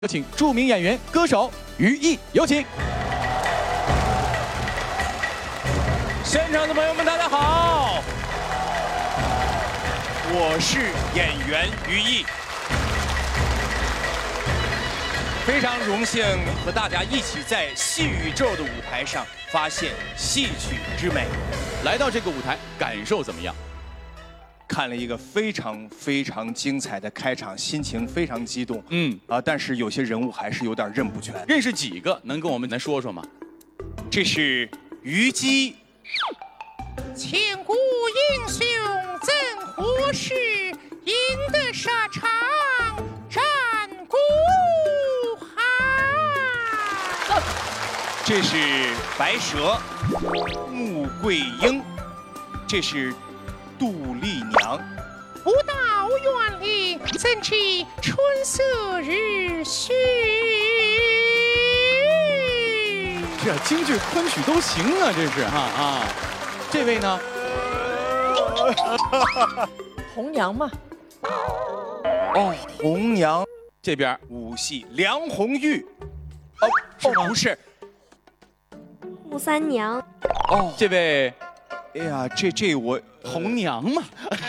有请著名演员、歌手于毅，有请。 现场的朋友们，大家好，我是演员于毅，非常荣幸和大家一起在戏宇宙的舞台上发现戏曲之美。 来到这个舞台，感受怎么样？ 看了一个非常精彩的开场，心情非常激动。但是有些人物还是有点认不全。 认识几个？能跟我们来说说吗？ 这是虞姬。 千古英雄怎合适？赢得沙场战鼓喊。 这是白蛇。穆桂英。这是。 杜丽娘， 不到园里，怎知春色日许？ 这京剧、昆曲都行啊，这是啊！这位呢？ 红娘嘛。 哦，红娘。 这边武戏梁红玉。不是。 扩三娘。 哦，这位。 哎呀，这我红娘嘛。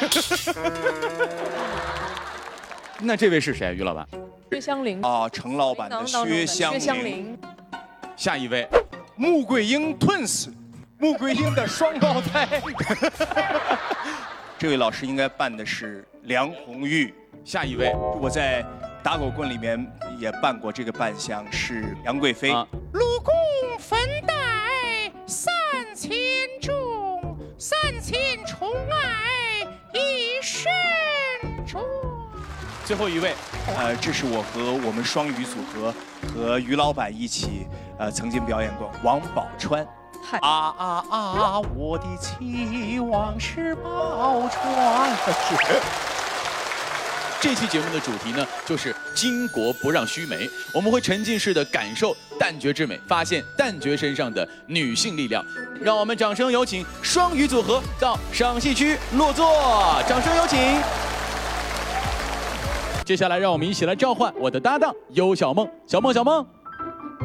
那这位是谁？于老板？ 薛湘灵。 啊，程老板的薛湘灵。 下一位， 穆桂英 twins， 穆桂英的双胞胎。这位老师应该扮的是梁红玉。 下一位， 我在打狗棍里面也扮过这个扮相，是杨贵妃。 陆公分带3000重。 3000宠爱一身中。 最后一位， 这是我和我们双语组合和于老板一起，曾经表演过王宝钏。我的期望是宝钏。 这期节目的主题呢，就是巾帼不让须眉。我们会沉浸式的感受旦角之美，发现旦角身上的女性力量。让我们掌声有请双语组合到赏戏区落座，掌声有请。接下来，让我们一起来召唤我的搭档尤小梦，小梦。